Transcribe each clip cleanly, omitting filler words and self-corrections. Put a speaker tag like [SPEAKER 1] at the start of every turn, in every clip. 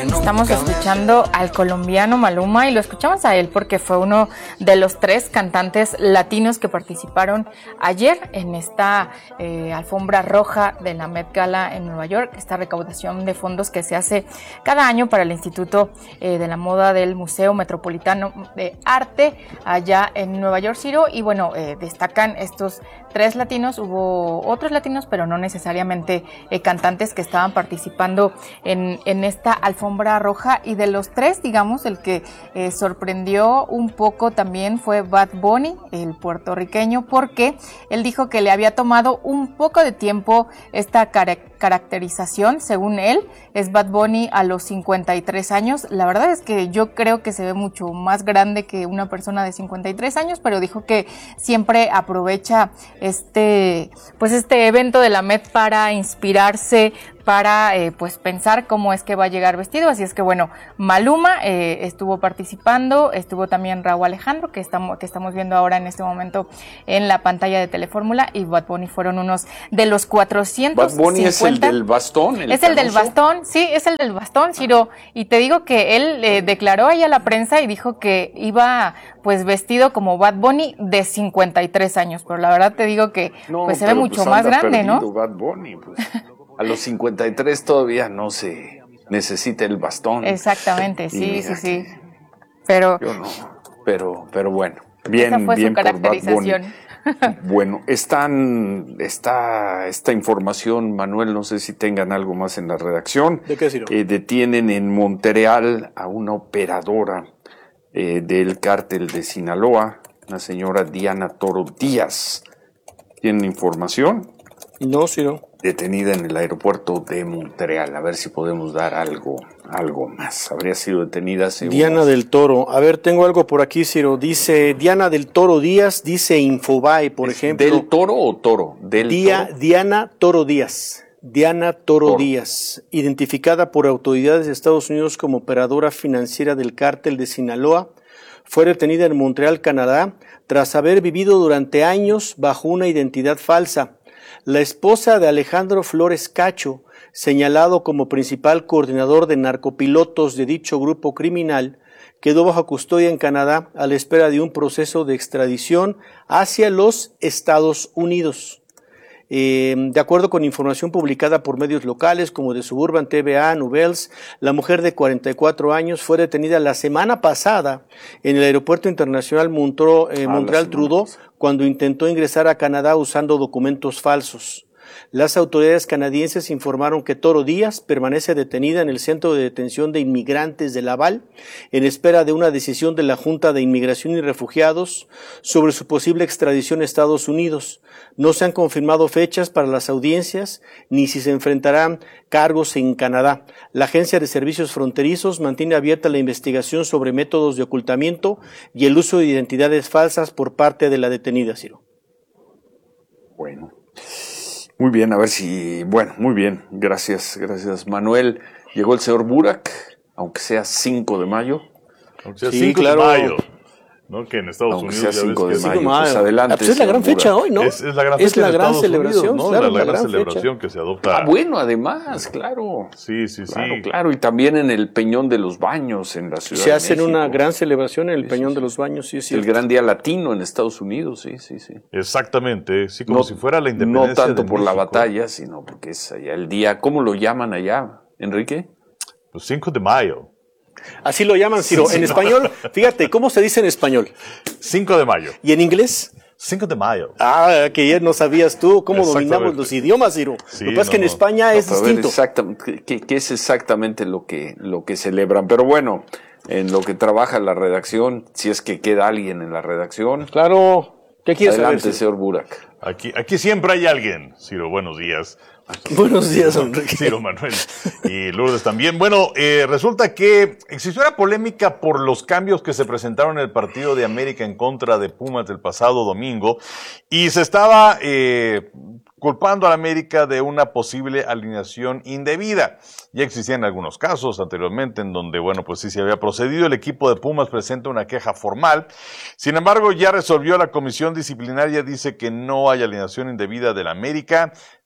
[SPEAKER 1] Estamos escuchando al colombiano Maluma y lo escuchamos a él porque fue uno de los 3 cantantes latinos que participaron ayer en esta alfombra roja de la Met Gala en Nueva York, esta recaudación de fondos que se hace cada año para el Instituto de la Moda del Museo Metropolitano de Arte allá en Nueva York, Ciro, y bueno, destacan estos 3 latinos, hubo otros latinos, pero no necesariamente cantantes que estaban participando en esta alfombra roja, y de los 3, digamos, el que sorprendió un poco también fue Bad Bunny, el puertorriqueño, porque él dijo que le había tomado un poco de tiempo esta caracterización. Según él, es Bad Bunny a los 53 años. La verdad es que yo creo que se ve mucho más grande que una persona de 53 años, pero dijo que siempre aprovecha este evento de la Met para inspirarse, para pues pensar cómo es que va a llegar vestido. Así es que bueno, Maluma estuvo participando, estuvo también Rauw Alejandro, que estamos viendo ahora en este momento en la pantalla de Telefórmula, y Bad Bunny fueron unos de los 450.
[SPEAKER 2] Bad Bunny es el del bastón.
[SPEAKER 1] Es el del bastón, sí, es el del bastón, Ciro, y te digo que él declaró ahí a la prensa y dijo que iba pues vestido como Bad Bunny de 53 años, pero la verdad te digo que pues se ve mucho más grande, ¿no?
[SPEAKER 2] Bad Bunny, pues. A los 53 todavía no se necesita el bastón.
[SPEAKER 1] Exactamente, sí. Pero
[SPEAKER 2] yo no, pero bueno, bien,
[SPEAKER 1] esa fue
[SPEAKER 2] bien
[SPEAKER 1] su caracterización.
[SPEAKER 2] Por Bad Bunny. Bueno, está esta información, Manuel, no sé si tengan algo más en la redacción.
[SPEAKER 3] ¿De qué, Ciro?
[SPEAKER 2] Detienen en Montreal a una operadora del cártel de Sinaloa, la señora Diana Toro Díaz. ¿Tienen información?
[SPEAKER 3] No, Ciro.
[SPEAKER 2] Detenida en el aeropuerto de Montreal. A ver si podemos dar algo más. Habría sido detenida hace
[SPEAKER 3] Diana del Toro. A ver, tengo algo por aquí, Ciro. Dice Diana del Toro Díaz, dice Infobae, por ejemplo.
[SPEAKER 2] ¿Del Toro o Toro? Toro.
[SPEAKER 3] Diana Toro Díaz. Diana Toro Díaz, identificada por autoridades de Estados Unidos como operadora financiera del cártel de Sinaloa, fue detenida en Montreal, Canadá, tras haber vivido durante años bajo una identidad falsa. La esposa de Alejandro Flores Cacho, señalado como principal coordinador de narcopilotos de dicho grupo criminal, quedó bajo custodia en Canadá a la espera de un proceso de extradición hacia los Estados Unidos. De acuerdo con información publicada por medios locales como de Suburban TVA, Nouvelles, la mujer de 44 años fue detenida la semana pasada en el aeropuerto internacional Montreal Trudeau cuando intentó ingresar a Canadá usando documentos falsos. Las autoridades canadienses informaron que Toro Díaz permanece detenida en el Centro de Detención de Inmigrantes de Laval en espera de una decisión de la Junta de Inmigración y Refugiados sobre su posible extradición a Estados Unidos. No se han confirmado fechas para las audiencias ni si se enfrentarán cargos en Canadá. La Agencia de Servicios Fronterizos mantiene abierta la investigación sobre métodos de ocultamiento y el uso de identidades falsas por parte de la detenida, Ciro.
[SPEAKER 2] Bueno. Muy bien, a ver si... Bueno, muy bien. Gracias, Manuel. Llegó el señor Burak, aunque sea 5 de mayo.
[SPEAKER 4] Aunque sea 5 de mayo. ¿No? Que en Estados
[SPEAKER 2] aunque
[SPEAKER 4] Unidos
[SPEAKER 2] sea 5 de
[SPEAKER 4] es
[SPEAKER 2] mayo. Pues adelante.
[SPEAKER 3] Pues es la gran fecha hoy, ¿no?
[SPEAKER 4] Es la gran fecha.
[SPEAKER 3] Es la gran celebración,
[SPEAKER 4] Unidos, ¿no?
[SPEAKER 3] claro,
[SPEAKER 4] la gran
[SPEAKER 3] fecha.
[SPEAKER 4] celebración que se adopta.
[SPEAKER 2] Bueno, además, claro.
[SPEAKER 4] Sí.
[SPEAKER 2] Claro. Y también en el Peñón de los Baños en la Ciudad
[SPEAKER 3] Se
[SPEAKER 2] de
[SPEAKER 3] hacen
[SPEAKER 2] México.
[SPEAKER 3] una gran celebración en el Peñón de los Baños, sí, sí.
[SPEAKER 2] El Gran Día Latino en Estados Unidos, sí.
[SPEAKER 4] Exactamente, sí, como si fuera la independencia.
[SPEAKER 2] No tanto
[SPEAKER 4] de
[SPEAKER 2] por la
[SPEAKER 4] México.
[SPEAKER 2] batalla, sino porque es allá el día. ¿Cómo lo llaman allá, Enrique?
[SPEAKER 4] Pues 5 de mayo.
[SPEAKER 3] Así lo llaman, Ciro. En español, fíjate, ¿cómo se dice en español?
[SPEAKER 4] 5 de mayo.
[SPEAKER 3] ¿Y en inglés?
[SPEAKER 4] 5 de mayo.
[SPEAKER 3] Ah, que ya no sabías tú cómo dominamos los idiomas, Ciro.
[SPEAKER 4] Sí,
[SPEAKER 3] lo que pasa es que en España es distinto.
[SPEAKER 2] ¿Qué es exactamente lo que celebran? Pero bueno, en lo que trabaja la redacción, si es que queda alguien en la redacción.
[SPEAKER 3] Claro. ¿Qué quieres
[SPEAKER 2] Adelante,
[SPEAKER 3] saber,
[SPEAKER 2] señor Burak.
[SPEAKER 4] Aquí siempre hay alguien. Ciro, buenos días.
[SPEAKER 3] Buenos días, Enrique.
[SPEAKER 4] Ciro, Manuel y Lourdes también. Bueno, resulta que existió una polémica por los cambios que se presentaron en el Partido de América en contra de Pumas el pasado domingo y se estaba culpando a la América de una posible alineación indebida. Ya existían algunos casos anteriormente en donde, bueno, pues sí se había procedido. El equipo de Pumas presenta una queja formal. Sin embargo, ya resolvió la comisión disciplinaria, dice que no hay alineación indebida de la América.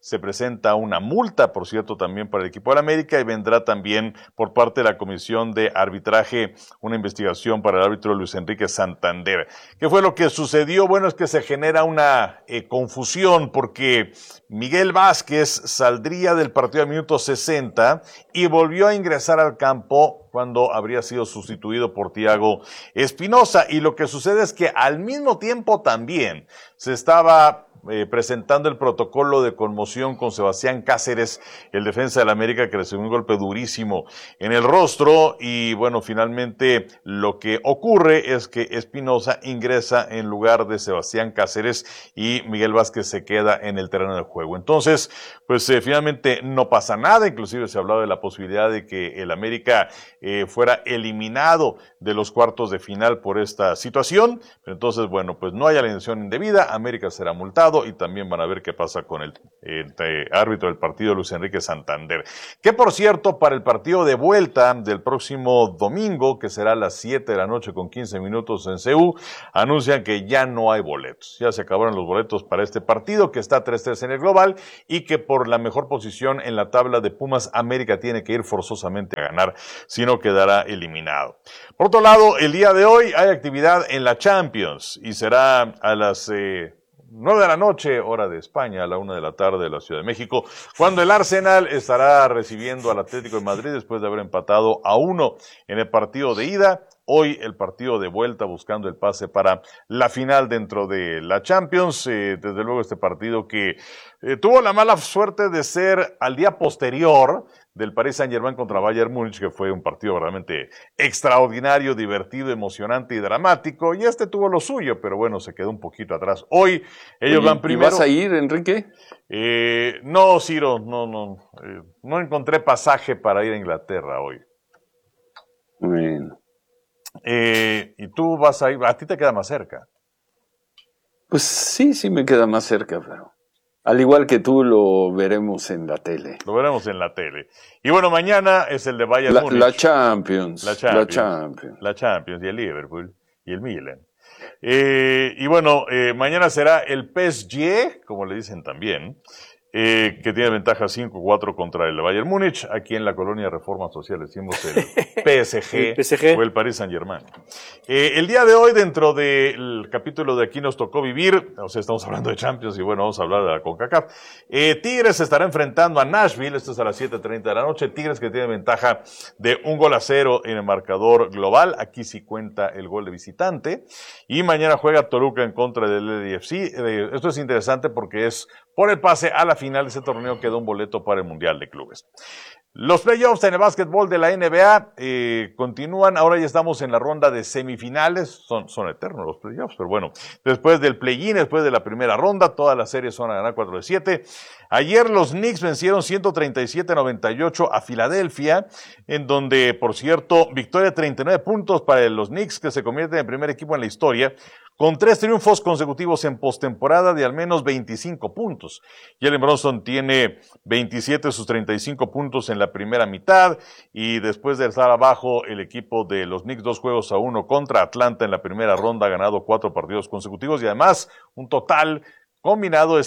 [SPEAKER 4] se presenta una multa, por cierto, también para el equipo del América, y vendrá también por parte de la Comisión de Arbitraje una investigación para el árbitro Luis Enrique Santander. ¿Qué fue lo que sucedió? Bueno, es que se genera una confusión porque Miguel Vázquez saldría del partido al minuto 60 y volvió a ingresar al campo cuando habría sido sustituido por Thiago Espinosa. Y lo que sucede es que al mismo tiempo también se estaba presentando el protocolo de conmoción con Sebastián Cáceres, el defensa del América, que recibió un golpe durísimo en el rostro, y bueno, finalmente lo que ocurre es que Espinosa ingresa en lugar de Sebastián Cáceres y Miguel Vázquez se queda en el terreno del juego. Entonces, pues finalmente no pasa nada, inclusive se hablaba de la posibilidad de que el América fuera eliminado de los cuartos de final por esta situación, pero entonces, bueno, pues no hay alineación indebida, América será multado, y también van a ver qué pasa con el árbitro del partido, Luis Enrique Santander. Que por cierto, para el partido de vuelta del próximo domingo, que será a las 7 de la noche con 15 minutos en CU, anuncian que ya no hay boletos. Ya se acabaron los boletos para este partido, que está 3-3 en el global, y que por la mejor posición en la tabla de Pumas, América tiene que ir forzosamente a ganar, si no quedará eliminado. Por otro lado, el día de hoy hay actividad en la Champions, y será a las 9 de la noche, hora de España, a la 1 de la tarde de la Ciudad de México, cuando el Arsenal estará recibiendo al Atlético de Madrid después de haber empatado a 1 en el partido de ida. Hoy el partido de vuelta buscando el pase para la final dentro de la Champions. Desde luego este partido que tuvo la mala suerte de ser al día posterior del Paris Saint-Germain contra Bayern Múnich, que fue un partido realmente extraordinario, divertido, emocionante y dramático, y este tuvo lo suyo, pero bueno, se quedó un poquito atrás. Hoy ellos van primero.
[SPEAKER 2] ¿Y vas a ir, Enrique?
[SPEAKER 4] No, Ciro, no encontré pasaje para ir a Inglaterra hoy.
[SPEAKER 2] Bueno.
[SPEAKER 4] ¿Y tú vas a ir? ¿A ti te queda más cerca?
[SPEAKER 2] Pues sí me queda más cerca, pero al igual que tú lo veremos en la tele.
[SPEAKER 4] Lo veremos en la tele. Y bueno, mañana es el de Bayern Múnich.
[SPEAKER 2] La Champions.
[SPEAKER 4] La Champions y el Liverpool y el Milan. Y bueno, mañana será el PSG, como le dicen también, que tiene ventaja 5-4 contra el Bayern Múnich. Aquí en la colonia Reforma Social decimos el PSG, o el Paris Saint-Germain. El día de hoy, dentro del capítulo de Aquí nos tocó vivir, o sea, estamos hablando de Champions y bueno, vamos a hablar de la CONCACAF. Tigres se estará enfrentando a Nashville, esto es a las 7:30 de la noche. Tigres que tiene ventaja de 1-0 en el marcador global. Aquí sí cuenta el gol de visitante. Y mañana juega Toluca en contra del LAFC. Esto es interesante porque es por el pase a la final de ese torneo, queda un boleto para el Mundial de Clubes. Los playoffs en el básquetbol de la NBA continúan. Ahora ya estamos en la ronda de semifinales. Son eternos los playoffs, pero bueno. Después del play-in, después de la primera ronda, todas las series son a ganar 4 de 7. Ayer los Knicks vencieron 137-98 a Filadelfia, en donde, por cierto, victoria 39 puntos para los Knicks, que se convierten en el primer equipo en la historia, con 3 triunfos consecutivos en postemporada de al menos 25 puntos. Jalen Brunson tiene 27 de sus 35 puntos en la primera mitad, y después de estar abajo, el equipo de los Knicks 2-1 contra Atlanta en la primera ronda, ha ganado 4 partidos consecutivos y además un total combinado de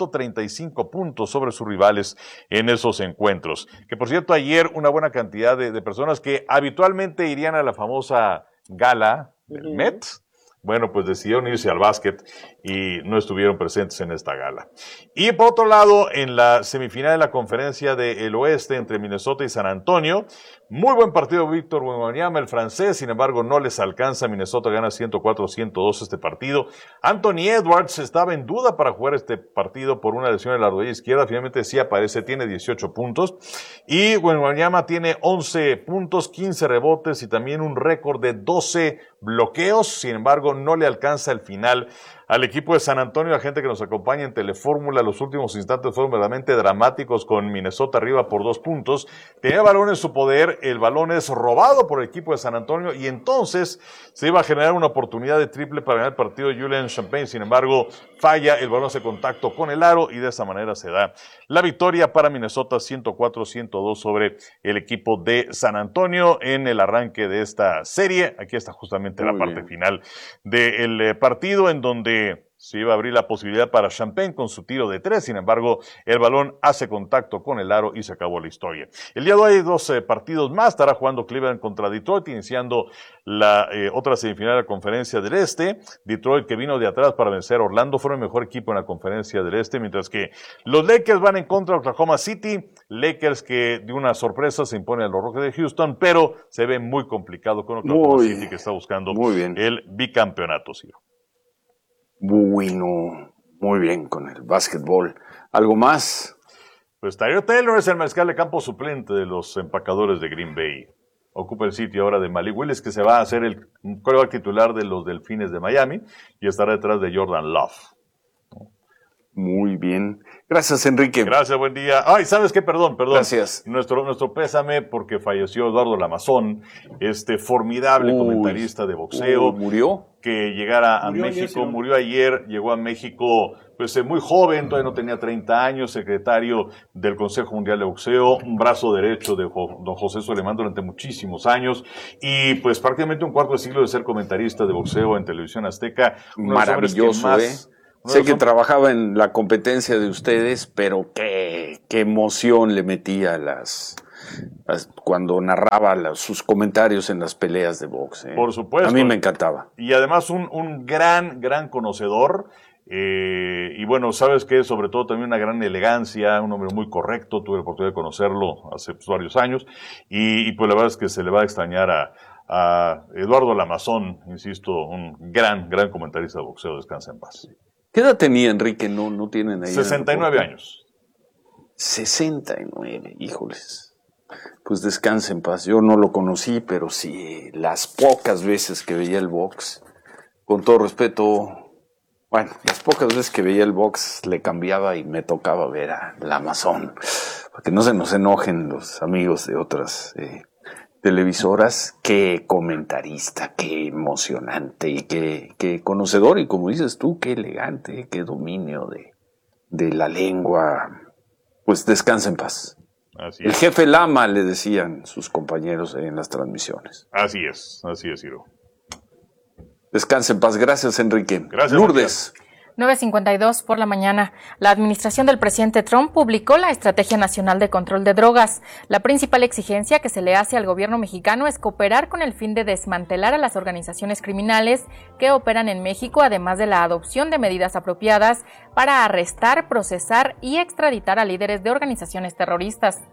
[SPEAKER 4] 135 puntos sobre sus rivales en esos encuentros. Que por cierto, ayer una buena cantidad de personas que habitualmente irían a la famosa gala del Met, bueno, pues decidieron irse al básquet y no estuvieron presentes en esta gala. Y por otro lado, en la semifinal de la Conferencia del Oeste entre Minnesota y San Antonio, muy buen partido Víctor Wembanyama, el francés, sin embargo no les alcanza. Minnesota gana 104-102 este partido. Anthony Edwards estaba en duda para jugar este partido por una lesión en la rodilla izquierda, finalmente sí aparece, tiene 18 puntos. Y Wembanyama tiene 11 puntos, 15 rebotes y también un récord de 12 bloqueos, sin embargo no le alcanza el final al equipo de San Antonio. La gente que nos acompaña en Telefórmula, los últimos instantes fueron verdaderamente dramáticos con Minnesota arriba por 2 puntos. Tenía el balón en su poder, el balón es robado por el equipo de San Antonio y entonces se iba a generar una oportunidad de triple para ganar el partido de Julian Champagne. Sin embargo, falla, el balón hace contacto con el aro y de esa manera se da la victoria para Minnesota 104-102 sobre el equipo de San Antonio en el arranque de esta serie. Aquí está justamente la parte final del partido, en donde Se iba a abrir la posibilidad para Champagne con su tiro de 3, sin embargo, el balón hace contacto con el aro y se acabó la historia. El día de hoy hay 12 partidos más, estará jugando Cleveland contra Detroit, iniciando la otra semifinal de la Conferencia del Este. Detroit, que vino de atrás para vencer a Orlando, fue el mejor equipo en la Conferencia del Este, mientras que los Lakers van en contra de Oklahoma City. Lakers que de una sorpresa se impone a los Rockets de Houston, pero se ve muy complicado con Oklahoma City, que está buscando el bicampeonato, Ciro.
[SPEAKER 2] Bueno, muy bien con el básquetbol. ¿Algo más?
[SPEAKER 4] Pues Tyrod Taylor es el mariscal de campo suplente de los empacadores de Green Bay. Ocupa el sitio ahora de Malik Willis, que se va a hacer el quarterback titular de los Delfines de Miami y estará detrás de Jordan Love.
[SPEAKER 2] Muy bien. Gracias, Enrique.
[SPEAKER 4] Gracias, buen día. Ay, ¿sabes qué? Perdón.
[SPEAKER 2] Gracias.
[SPEAKER 4] Nuestro pésame porque falleció Eduardo Lamazón, formidable comentarista de boxeo.
[SPEAKER 2] ¿Murió?
[SPEAKER 4] Que llegara a México, murió ayer, llegó a México pues muy joven, todavía no tenía 30 años, secretario del Consejo Mundial de Boxeo, un brazo derecho de don José Solimán durante muchísimos años, y pues prácticamente un cuarto de siglo de ser comentarista de boxeo en Televisión Azteca.
[SPEAKER 2] Maravilloso, Sé que trabajaba en la competencia de ustedes, pero qué emoción le metía cuando narraba sus comentarios en las peleas de box.
[SPEAKER 4] Por supuesto.
[SPEAKER 2] A mí me encantaba.
[SPEAKER 4] Y además un gran conocedor. Y bueno, sabes que sobre todo también una gran elegancia, un hombre muy correcto. Tuve la oportunidad de conocerlo hace varios años. Y pues la verdad es que se le va a extrañar a Eduardo Lamazón, insisto, un gran comentarista de boxeo. Descansa en paz.
[SPEAKER 2] ¿Qué edad tenía, Enrique? No tienen ahí.
[SPEAKER 4] 69 años.
[SPEAKER 2] 69, híjoles. Pues descanse en paz. Yo no lo conocí, pero sí, las pocas veces que veía el box, con todo respeto, las pocas veces que veía el box le cambiaba y me tocaba ver a Lamazón, para que no se nos enojen los amigos de otras televisoras. Qué comentarista, qué emocionante y qué conocedor, y como dices tú, qué elegante, qué dominio de la lengua. Pues descansa en paz.
[SPEAKER 4] Así
[SPEAKER 2] el jefe Lama, le decían sus compañeros en las transmisiones.
[SPEAKER 4] Así es, Ciro.
[SPEAKER 2] Descansa en paz. Gracias, Enrique.
[SPEAKER 4] Gracias,
[SPEAKER 2] Lourdes.
[SPEAKER 1] 9:52 por la mañana. La administración del presidente Trump publicó la Estrategia Nacional de Control de Drogas. La principal exigencia que se le hace al gobierno mexicano es cooperar con el fin de desmantelar a las organizaciones criminales que operan en México, además de la adopción de medidas apropiadas para arrestar, procesar y extraditar a líderes de organizaciones terroristas.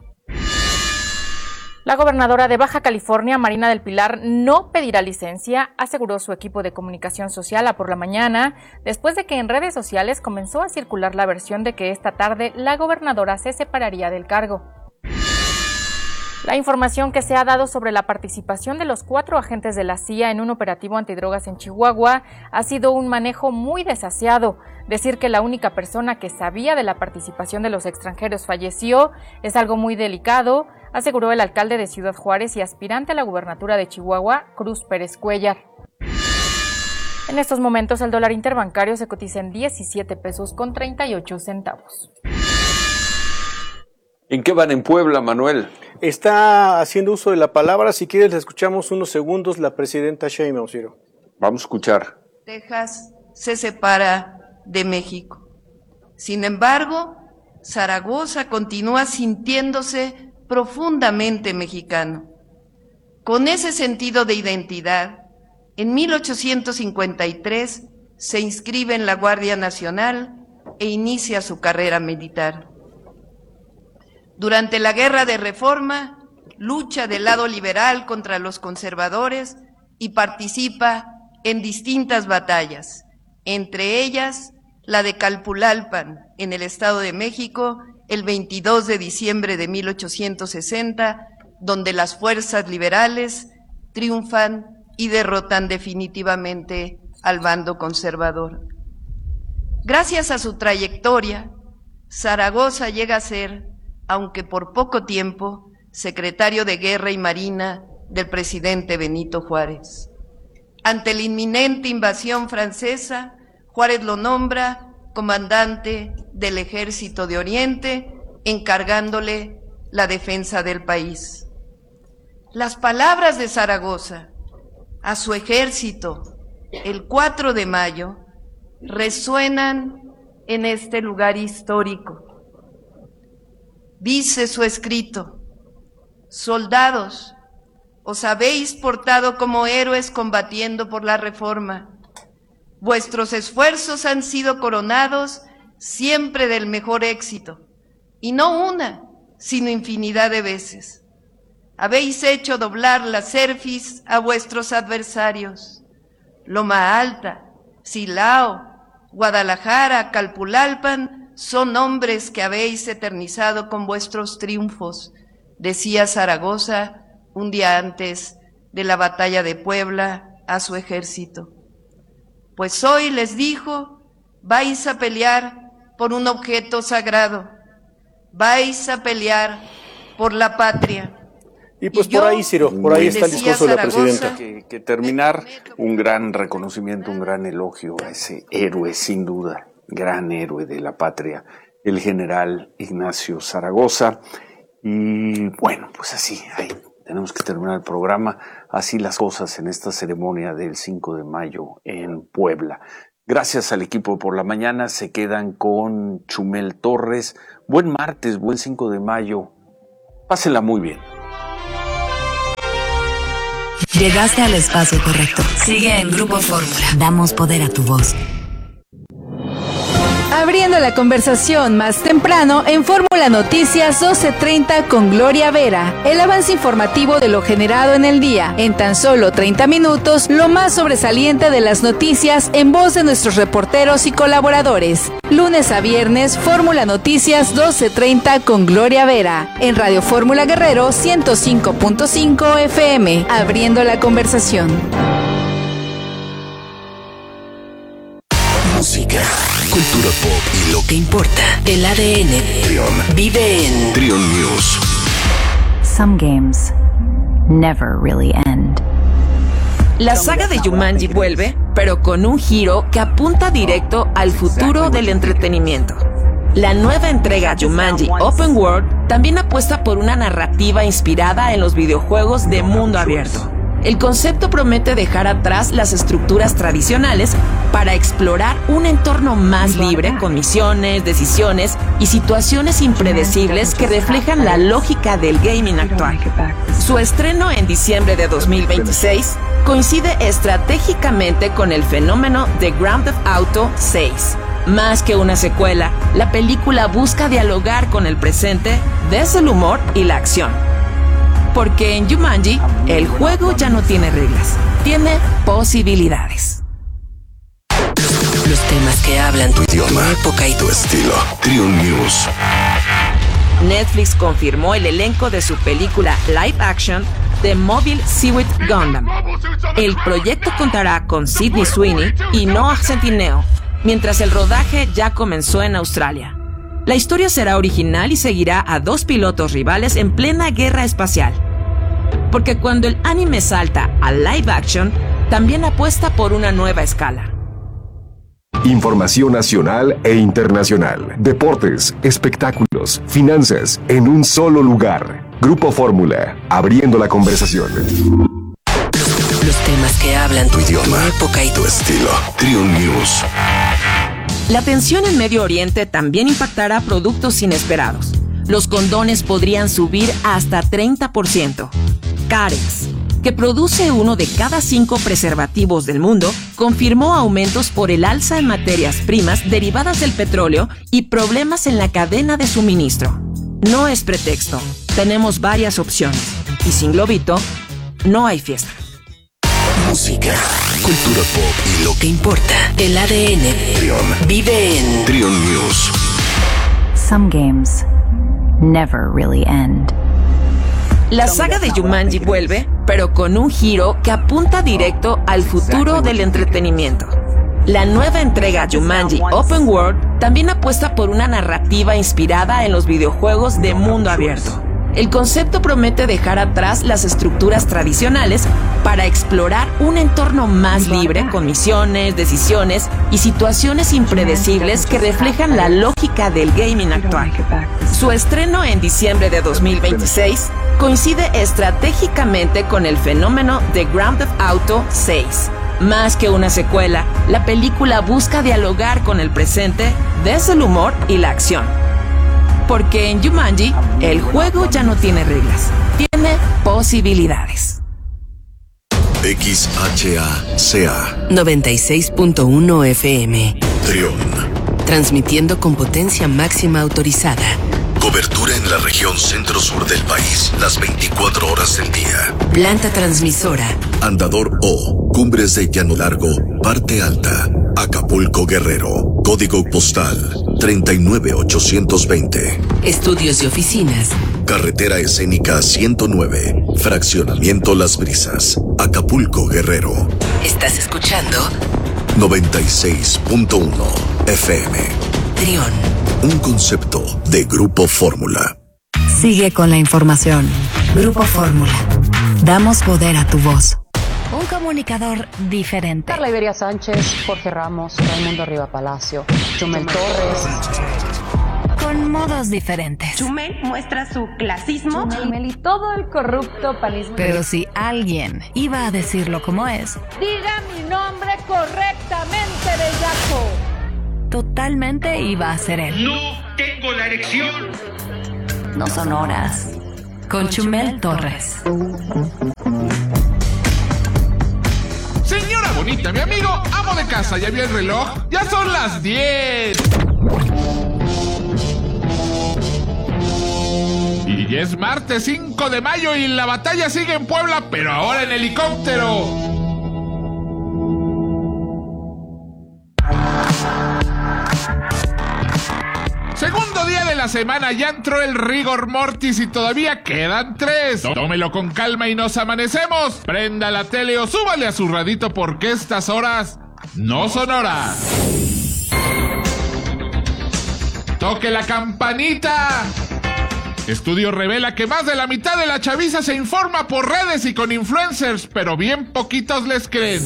[SPEAKER 1] La gobernadora de Baja California, Marina del Pilar, no pedirá licencia, aseguró su equipo de comunicación social a por la mañana, después de que en redes sociales comenzó a circular la versión de que esta tarde la gobernadora se separaría del cargo. La información que se ha dado sobre la participación de los 4 agentes de la CIA en un operativo antidrogas en Chihuahua ha sido un manejo muy desasiado. Decir que la única persona que sabía de la participación de los extranjeros falleció es algo muy delicado, aseguró el alcalde de Ciudad Juárez y aspirante a la gubernatura de Chihuahua, Cruz Pérez Cuellar. En estos momentos el dólar interbancario se cotiza en 17 pesos con 38 centavos.
[SPEAKER 2] ¿En qué van en Puebla, Manuel?
[SPEAKER 3] Está haciendo uso de la palabra. Si quieres, le escuchamos unos segundos la presidenta Sheinbaum, Ciro.
[SPEAKER 2] Vamos a escuchar.
[SPEAKER 5] Texas se separa de México. Sin embargo, Zaragoza continúa sintiéndose profundamente mexicano. Con ese sentido de identidad, en 1853 se inscribe en la Guardia Nacional e inicia su carrera militar. Durante la Guerra de Reforma, lucha del lado liberal contra los conservadores y participa en distintas batallas, entre ellas la de Calpulalpan, en el Estado de México, el 22 de diciembre de 1860, donde las fuerzas liberales triunfan y derrotan definitivamente al bando conservador. Gracias a su trayectoria, Zaragoza llega a ser, aunque por poco tiempo, secretario de Guerra y Marina del presidente Benito Juárez. Ante la inminente invasión francesa, Juárez lo nombra comandante del Ejército de Oriente, encargándole la defensa del país. Las palabras de Zaragoza a su ejército el 4 de mayo resuenan en este lugar histórico. Dice su escrito: soldados, os habéis portado como héroes combatiendo por la reforma. Vuestros esfuerzos han sido coronados siempre del mejor éxito, y no una, sino infinidad de veces. Habéis hecho doblar la cerviz a vuestros adversarios. Loma Alta, Silao, Guadalajara, Calpulalpan son nombres que habéis eternizado con vuestros triunfos, decía Zaragoza un día antes de la batalla de Puebla a su ejército. Pues hoy les dijo, vais a pelear por un objeto sagrado, vais a pelear por la patria.
[SPEAKER 3] Y pues por ahí, Ciro, por ahí está el discurso de la presidenta.
[SPEAKER 2] Que terminar, un gran reconocimiento, un gran elogio a ese héroe, sin duda, gran héroe de la patria, el general Ignacio Zaragoza. Y bueno, pues así, ahí tenemos que terminar el programa. Así las cosas en esta ceremonia del 5 de mayo en Puebla. Gracias al equipo de Por la Mañana, se quedan con Chumel Torres. Buen martes, buen 5 de mayo. Pásenla muy bien.
[SPEAKER 6] Llegaste al espacio correcto. Sigue en Grupo Fórmula. Damos poder a tu voz.
[SPEAKER 7] Abriendo la conversación más temprano en Fórmula Noticias 12:30 con Gloria Vera. El avance informativo de lo generado en el día. En tan solo 30 minutos, lo más sobresaliente de las noticias en voz de nuestros reporteros y colaboradores. Lunes a viernes, Fórmula Noticias 12:30 con Gloria Vera. En Radio Fórmula Guerrero 105.5 FM. Abriendo la conversación.
[SPEAKER 8] Música, cultura pop y lo que
[SPEAKER 6] importa. El ADN vive en
[SPEAKER 8] Trion News.
[SPEAKER 9] Some games never really end.
[SPEAKER 10] La saga de Jumanji vuelve, pero con un giro que apunta directo al futuro del entretenimiento. La nueva entrega Jumanji Open World también apuesta por una narrativa inspirada en los videojuegos de mundo abierto. El concepto promete dejar atrás las estructuras tradicionales para explorar un entorno más libre con misiones, decisiones y situaciones impredecibles que reflejan la lógica del gaming actual. Su estreno en diciembre de 2026 coincide estratégicamente con el fenómeno de Grand Theft Auto 6. Más que una secuela, la película busca dialogar con el presente desde el humor y la acción. Porque en Jumanji, el juego ya no tiene reglas, tiene posibilidades.
[SPEAKER 6] Los temas que hablan
[SPEAKER 8] tu idioma,
[SPEAKER 6] tu época y
[SPEAKER 8] tu estilo. Trion News.
[SPEAKER 10] Netflix confirmó el elenco de su película live action The Mobile Suit Gundam. El proyecto contará con Sydney Sweeney y Noah Centineo, mientras el rodaje ya comenzó en Australia. La historia será original y seguirá a dos pilotos rivales en plena guerra espacial. Porque cuando el anime salta al live action, también apuesta por una nueva escala.
[SPEAKER 8] Información nacional e internacional. Deportes, espectáculos, finanzas, en un solo lugar. Grupo Fórmula, abriendo la conversación.
[SPEAKER 6] Los temas que hablan
[SPEAKER 8] tu idioma,
[SPEAKER 6] tu época y
[SPEAKER 8] tu estilo. Trion News.
[SPEAKER 10] La tensión en Medio Oriente también impactará productos inesperados. Los condones podrían subir hasta 30%. Carex, que produce 1 de cada 5 preservativos del mundo, confirmó aumentos por el alza en materias primas derivadas del petróleo y problemas en la cadena de suministro. No es pretexto, tenemos varias opciones. Y sin globito, no hay fiesta.
[SPEAKER 8] Música, cultura pop y lo
[SPEAKER 6] que importa. El ADN vive en
[SPEAKER 8] Trion News.
[SPEAKER 9] Some games never really end.
[SPEAKER 10] La saga de Jumanji vuelve, pero con un giro que apunta directo al futuro del entretenimiento. La nueva entrega Jumanji Open World también apuesta por una narrativa inspirada en los videojuegos de mundo abierto. El concepto promete dejar atrás las estructuras tradicionales para explorar un entorno más libre con misiones, decisiones y situaciones impredecibles que reflejan la lógica del gaming actual. Su estreno en diciembre de 2026 coincide estratégicamente con el fenómeno de Grand Theft Auto 6. Más que una secuela, la película busca dialogar con el presente desde el humor y la acción. Porque en Jumanji, el juego ya no tiene reglas, tiene posibilidades.
[SPEAKER 11] XHACA
[SPEAKER 6] 96.1 FM.
[SPEAKER 11] Trión.
[SPEAKER 6] Transmitiendo con potencia máxima autorizada.
[SPEAKER 11] Cobertura en la región centro-sur del país, las 24 horas del día.
[SPEAKER 6] Planta transmisora.
[SPEAKER 11] Andador O, Cumbres de Llano Largo, Parte Alta, Acapulco, Guerrero. Código postal 39820.
[SPEAKER 6] Estudios y oficinas.
[SPEAKER 11] Carretera escénica 109, Fraccionamiento Las Brisas, Acapulco, Guerrero.
[SPEAKER 6] ¿Estás escuchando?
[SPEAKER 11] 96.1 FM.
[SPEAKER 6] Trión.
[SPEAKER 11] Un concepto de Grupo Fórmula.
[SPEAKER 6] Sigue con la información. Grupo Fórmula. Damos poder a tu voz. Un comunicador diferente.
[SPEAKER 12] Carla Iberia Sánchez, Jorge Ramos, Raimundo Riva Palacio, Chumel Torres.
[SPEAKER 6] Con modos diferentes.
[SPEAKER 13] Chumel muestra su clasismo.
[SPEAKER 12] Chumel y todo el corrupto panismo.
[SPEAKER 6] Pero si alguien iba a decirlo como es,
[SPEAKER 12] diga mi nombre correctamente, bellaco.
[SPEAKER 6] Totalmente iba a ser él.
[SPEAKER 14] No tengo la erección.
[SPEAKER 6] No son horas. Con Chumel Torres.
[SPEAKER 15] Señora bonita, mi amigo, amo de casa, ¿ya vio el reloj? ¡Ya son las 10! Y es martes 5 de mayo y la batalla sigue en Puebla, pero ahora en helicóptero. Segundo día de la semana, ya entró el rigor mortis y todavía quedan 3. Tómelo con calma y nos amanecemos. Prenda la tele o súbale a su radito porque estas horas no son horas. Toque la campanita. Estudio revela que más de la mitad de la chaviza se informa por redes y con influencers, pero bien poquitos les creen.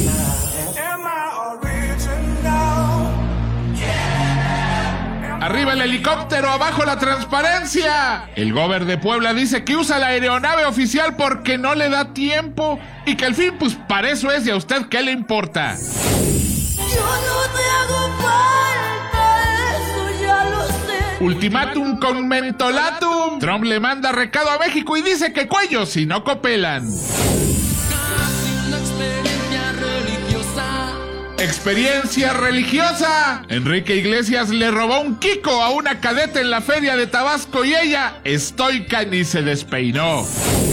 [SPEAKER 15] Arriba el helicóptero, abajo la transparencia. El gober de Puebla dice que usa la aeronave oficial porque no le da tiempo y que al fin, pues para eso es, y a usted ¿qué le importa?
[SPEAKER 16] Yo no te hago falta, eso ya lo sé.
[SPEAKER 15] Ultimátum con mentolatum. Trump le manda recado a México y dice que cuellos si no copelan. Experiencia religiosa. Enrique Iglesias le robó un Kiko a una cadeta en la feria de Tabasco y ella, estoica, ni se despeinó.